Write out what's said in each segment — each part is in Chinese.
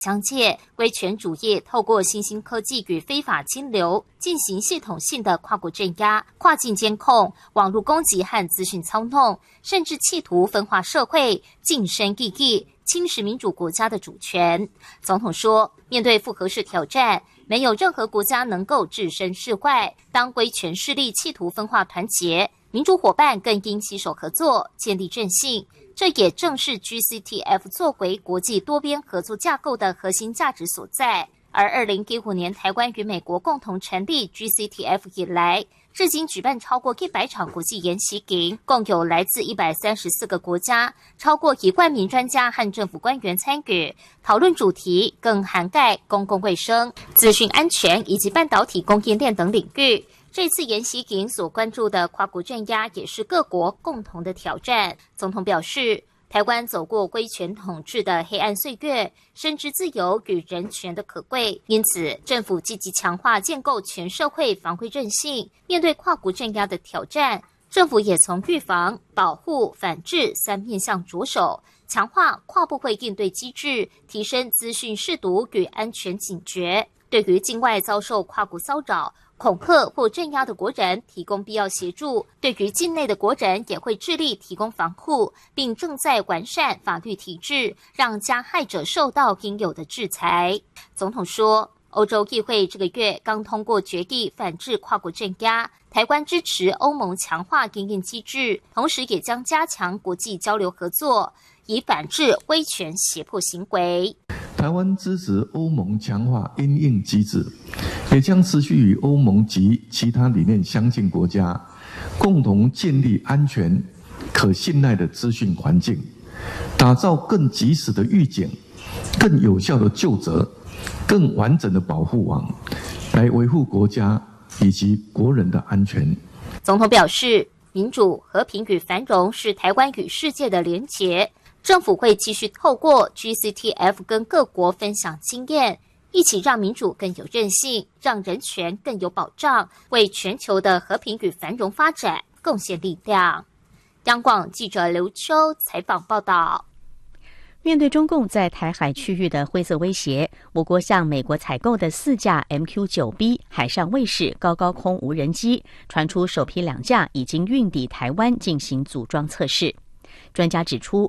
疆界威权主义透过新兴科技与非法金流进行系统性的跨国镇压、跨境监控、网络攻击和资讯操弄，甚至企图分化社会、晋升异议、侵蚀民主国家的主权。总统说，面对复合式挑战，没有任何国家能够置身事外。当威权势力企图分化团结，民主伙伴更应携手合作，建立韧性。这也正是 GCTF 作为国际多边合作架构的核心价值所在。而2015年台湾与美国共同成立 GCTF 以来，至今举办超过100场国际研习营，共有来自134个国家，超过1万名专家和政府官员参与。讨论主题更涵盖公共卫生、资讯安全以及半导体供应链等领域。这次研习营所关注的跨国镇压也是各国共同的挑战。总统表示，台湾走过威权统治的黑暗岁月，深知自由与人权的可贵，因此政府积极强化建构全社会防卫韧性。面对跨国镇压的挑战，政府也从预防、保护、反制3面向着手，强化跨部会应对机制，提升资讯识读与安全警觉。对于境外遭受跨国骚扰、恐吓或镇压的国人提供必要协助，对于境内的国人也会致力提供防护，并正在完善法律体制，让加害者受到应有的制裁。总统说，欧洲议会这个月刚通过决议反制跨国镇压，台湾支持欧盟强化因应机制，同时也将加强国际交流合作，以反制威权胁迫行为。 台湾支持欧盟强化因应机制，也将持续与欧盟及其他理念相近国家共同建立安全、可信赖的资讯环境，打造更及时的预警、更有效的究责、更完整的保护网，来维护国家以及国人的安全。 总统表示，民主、和平与繁荣是台湾与世界的连结。政府会继续透过 GCTF 跟各国分享经验，一起让民主更有韧性，让人权更有保障，为全球的和平与繁荣发展贡献力量。央广记者刘秋采访报道。 面对中共在台海区域的灰色威胁，我国向美国采购的4架 MQ-9B 海上卫士高空无人机，传出首批2架已经运抵台湾进行组装测试。专家指出，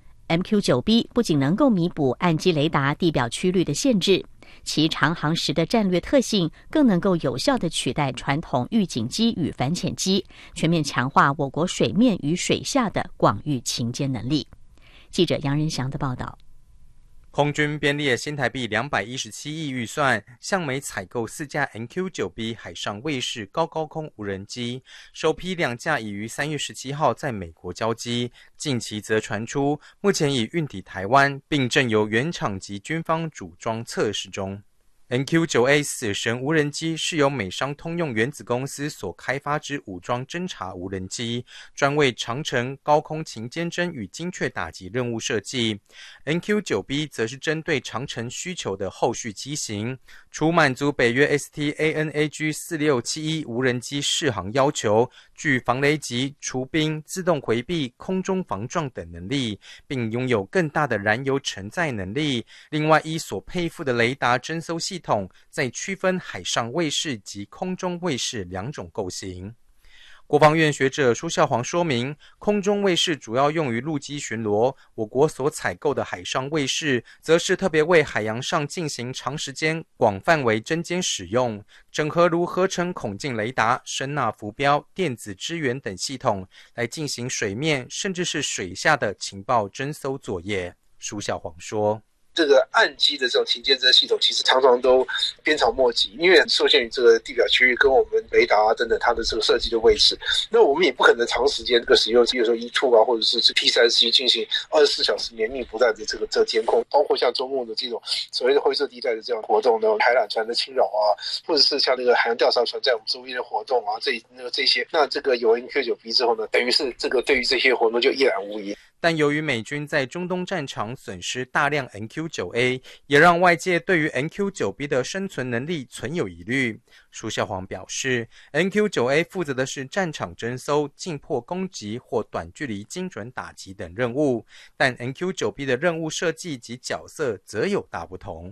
MQ-9B 不仅能够弥补岸基雷达地表区域的限制，其长航时的战略特性更能够有效地取代传统预警机与反潜机，全面强化我国水面与水下的广域勤监能力。记者杨仁祥的报道。 空军编列新台币217亿预算，向美采购4架 MQ-9B 海上卫士高空无人机，首批2架已于3月17号在美国交机，近期则传出目前已运抵台湾，并正由原厂及军方组装测试中。MQ-9A 死神无人机是由美商通用原子公司所开发之武装侦察无人机，专为长程高空勤监侦与精确打击任务设计。MQ-9B 则是针对长程需求的后续机型，除满足北约 ST-ANAG-4671 无人机适航要求，具防雷击、除兵、自动回避、空中防撞等能力，并拥有更大的燃油承载能力。另外，依所配附的雷达侦搜系统，再区分海上卫士及空中卫士2种构型。国防院学者舒孝煌说明，空中卫士主要用于陆基巡逻，我国所采购的海上卫士则是特别为海洋上进行长时间、广范围侦监使用，整合如合成孔径雷达、声呐浮标、电子支援等系统，来进行水面甚至是水下的情报侦搜作业。舒孝煌说， 这个岸基的这种勤监侦系统其实常常都鞭长莫及，因为受限于这个地表区域跟我们雷达啊等等它的这个设计的位置，那我们也不可能长时间这个使用，比如说E2啊或者是 P30 进行24小时绵密不断的这个监控，包括像周末的这种所谓的灰色地带的这样活动呢，海缆船的侵扰啊，或者是像那个海洋调查船在我们周边的活动啊，这些，那这个有 MQ-9B 之后呢，等于是这个对于这些活动就一览无遗。 但由于美军在中东战场损失大量 NQ-9A， 也让外界对于 NQ-9B 的生存能力存有疑虑。舒孝煌表示， NQ-9A 负责的是战场侦搜、近迫攻击或短距离精准打击等任务，但 NQ-9B 的任务设计及角色则有大不同。